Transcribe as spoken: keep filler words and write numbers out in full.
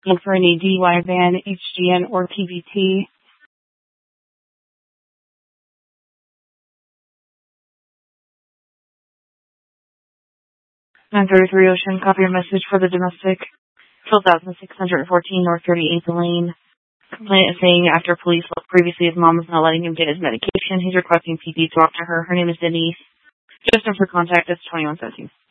Look for any D U I van, H G N, or P V T. nine thirty-three Ocean, copy your message for the domestic. twelve thousand six hundred fourteen North thirty-eighth Lane. Complainant is saying after police looked previously, his mom is not letting him get his medication. He's requesting P P to talk to her. Her name is Denise. Just for contact, it's twenty-one seventeen.